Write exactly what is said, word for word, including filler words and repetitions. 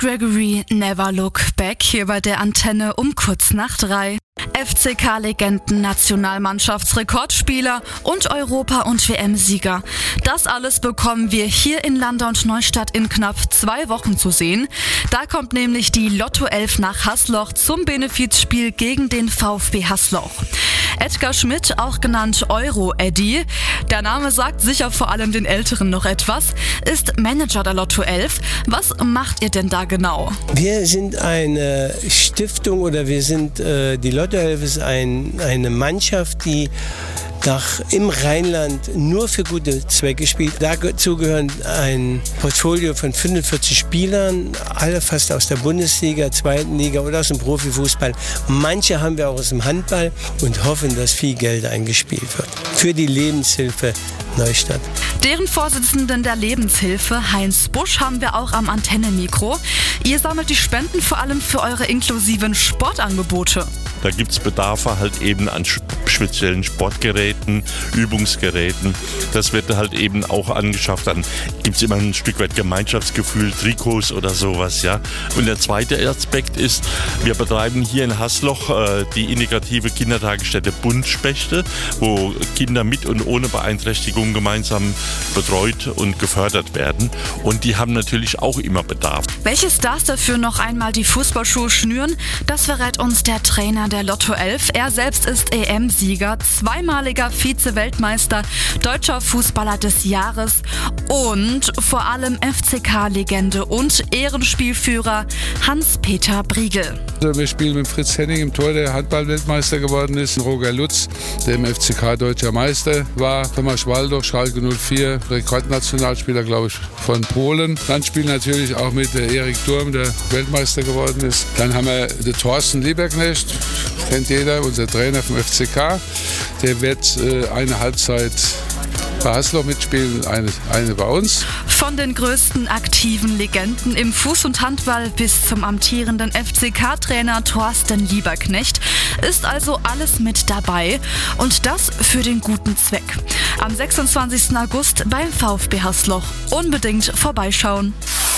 Gregory Never Look Back hier bei der Antenne um kurz nach drei. F C K-Legenden, Nationalmannschaftsrekordspieler und Europa- und W M-Sieger. Das alles bekommen wir hier in Landau und Neustadt in knapp zwei Wochen zu sehen. Da kommt nämlich die Lotto elf nach Hasloch zum Benefizspiel gegen den VfB Hasloch. Edgar Schmidt, auch genannt Euro-Eddy, der Name sagt sicher vor allem den Älteren noch etwas, ist Manager der Lotto elf. Was macht ihr denn da genau? Wir sind eine Stiftung oder wir sind, äh, die Lotto elf ist ein, eine Mannschaft, die nach, im Rheinland nur für gute Zwecke spielt. Dazu gehören ein Portfolio von fünfundvierzig Spielern, alle fast aus der Bundesliga, zweiten Liga oder aus dem Profifußball. Manche haben wir auch aus dem Handball und hoffen, dass viel Geld eingespielt wird für die Lebenshilfe Neustadt. Deren Vorsitzenden der Lebenshilfe, Heinz Busch, haben wir auch am Antennenmikro. Ihr sammelt die Spenden vor allem für eure inklusiven Sportangebote. Da gibt es Bedarfe halt eben an speziellen Sportgeräten, Übungsgeräten. Das wird halt eben auch angeschafft. Dann gibt es immer ein Stück weit Gemeinschaftsgefühl, Trikots oder sowas. Ja. Und der zweite Aspekt ist, wir betreiben hier in Hasloch äh, die integrative Kindertagesstätte Buntspechte, wo Kinder mit und ohne Beeinträchtigung gemeinsam betreut und gefördert werden. Und die haben natürlich auch immer Bedarf. Welche Stars dafür noch einmal die Fußballschuhe schnüren, das verrät uns der Trainer der Lotto elf. Er selbst ist E M-Sieger, zweimaliger Vize-Weltmeister, deutscher Fußballer des Jahres und vor allem F C K-Legende und Ehrenspielführer Hans-Peter Briegel. Also wir spielen mit Fritz Henning im Tor, der Handball-Weltmeister geworden ist, Roger Lutz, der im F C K deutscher Meister war, Thomas Waldoch, Schalke null vier, Rekordnationalspieler, glaube ich, von Polen. Dann spielen natürlich auch mit der Erik Durm, der Weltmeister geworden ist. Dann haben wir den Thorsten Lieberknecht, kennt jeder, unser Trainer vom F C K. Der wird äh, eine Halbzeit bei Hasloch mitspielen, eine, eine bei uns. Von den größten aktiven Legenden im Fuß- und Handball bis zum amtierenden F C K-Trainer Thorsten Lieberknecht ist also alles mit dabei und das für den guten Zweck. Am sechsundzwanzigsten August beim VfB Hasloch. Unbedingt vorbeischauen.